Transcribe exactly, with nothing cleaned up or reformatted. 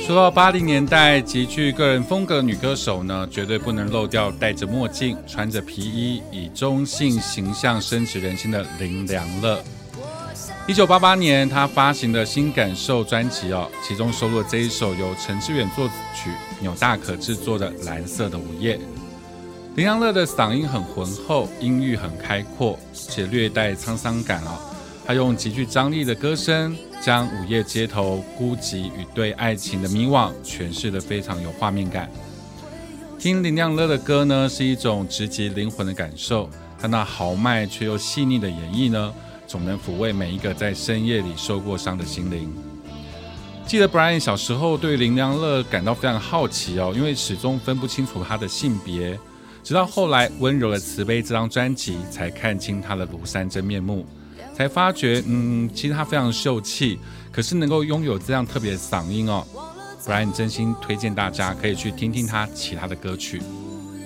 说到八零年代极具个人风格的女歌手呢，绝对不能漏掉戴着墨镜、穿着皮衣、以中性形象深植人心的林良乐。一九八八年，她发行的新感受专辑哦，其中收录了这一首由陈志远作曲、钮大可制作的《蓝色的午夜》。林良乐的嗓音很浑厚，音域很开阔，且略带沧桑感哦。他用极具张力的歌声，将午夜街头孤寂与对爱情的迷惘诠释得非常有画面感。听林良乐的歌呢，是一种直击灵魂的感受，他那豪迈却又细腻的演绎呢，总能抚慰每一个在深夜里受过伤的心灵。记得 Brian 小时候对林良乐感到非常好奇哦，因为始终分不清楚他的性别，直到后来《温柔的慈悲》这张专辑才看清他的庐山真面目。才发觉，嗯，其实他非常秀气，可是能够拥有这样特别的嗓音哦，Brian 真心推荐大家可以去听听他其他的歌曲。